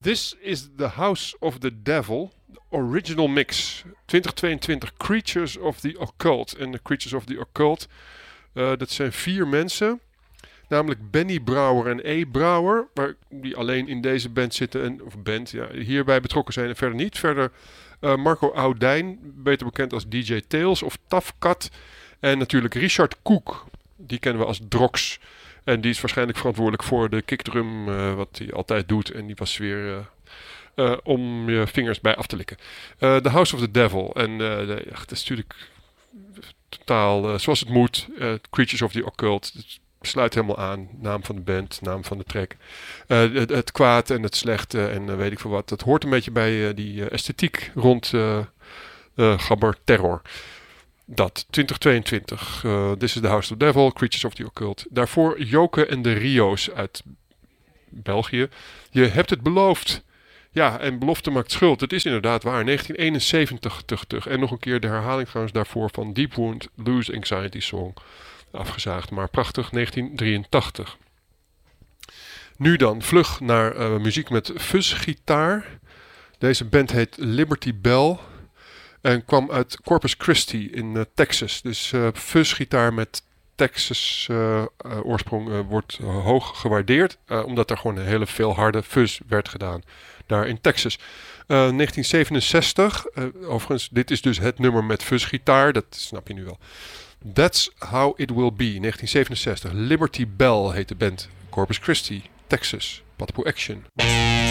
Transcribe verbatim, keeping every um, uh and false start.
This is the House of the Devil, original mix, twintig tweeëntwintig, Creatures of the Occult. En de Creatures of the Occult, uh, dat zijn vier mensen, namelijk Benny Brouwer en E. Brouwer, waar die alleen in deze band zitten, en, of band, ja, hierbij betrokken zijn en verder niet. Verder uh, Marco Audijn, beter bekend als D J Tails of Tough Cut. En natuurlijk Richard Koek, die kennen we als Drox. En die is waarschijnlijk verantwoordelijk voor de kickdrum, uh, wat hij altijd doet. En die was weer uh, uh, om je vingers bij af te likken. Uh, The House of the Devil. En uh, de, ja, het is natuurlijk totaal uh, zoals het moet. Uh, Creatures of the Occult. Het sluit helemaal aan. Naam van de band, naam van de track. Uh, het, het kwaad en het slechte en uh, weet ik veel wat. Dat hoort een beetje bij uh, die uh, esthetiek rond uh, uh, Gabber Terror. Dat, twintig tweeëntwintig. Uh, This is the House of the Devil, Creatures of the Occult. Daarvoor Joke en de Rio's uit België. Je hebt het beloofd. Ja, en belofte maakt schuld. Het is inderdaad waar. negentien eenenzeventig, tug, tug. En nog een keer de herhaling trouwens daarvoor van Deep Wound, Lose Anxiety Song. Afgezaagd, maar prachtig, negentien drieëntachtig. Nu dan, vlug naar uh, muziek met fuzzgitaar. Deze band heet Liberty Bell. En kwam uit Corpus Christi in uh, Texas. Dus uh, fuzzgitaar met Texas uh, uh, oorsprong uh, wordt uh, hoog gewaardeerd. Uh, omdat er gewoon een hele veel harde fuzz werd gedaan. Daar in Texas. Uh, negentien zevenenzestig. Uh, overigens, dit is dus het nummer met fuzzgitaar. Dat snap je nu wel. That's How It Will Be. negentien zevenenzestig. Liberty Bell heet de band. Corpus Christi, Texas. Patapoo Action.